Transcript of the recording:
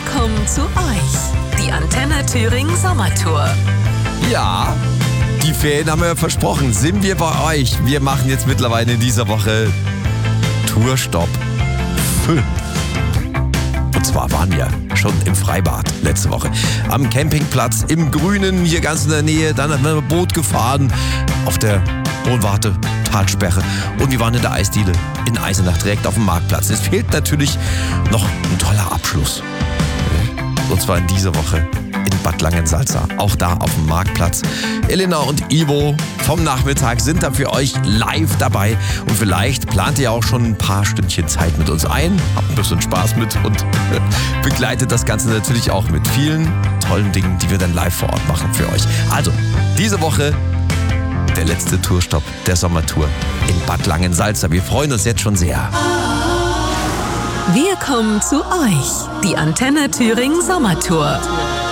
kommen zu euch. Die Antenne Thüringen Sommertour. Ja, die Ferien haben wir ja versprochen. Sind wir bei euch? Wir machen jetzt mittlerweile in dieser Woche Tourstopp 5. Und zwar waren wir schon im Freibad letzte Woche. Am Campingplatz im Grünen, hier ganz in der Nähe. Dann haben wir ein Boot gefahren auf der Hohenwarte Talsperre. Und wir waren in der Eisdiele in Eisenach direkt auf dem Marktplatz. Es fehlt natürlich noch ein toller Abschluss. Und zwar in dieser Woche in Bad Langensalza. Auch da auf dem Marktplatz. Elena und Ivo vom Nachmittag sind da für euch live dabei. Und vielleicht plant ihr auch schon ein paar Stündchen Zeit mit uns ein. Habt ein bisschen Spaß mit und begleitet das Ganze natürlich auch mit vielen tollen Dingen, die wir dann live vor Ort machen für euch. Also, diese Woche der letzte Tourstopp der Sommertour in Bad Langensalza. Wir freuen uns jetzt schon sehr. Wir kommen zu euch. Die Antenne Thüringen Sommertour.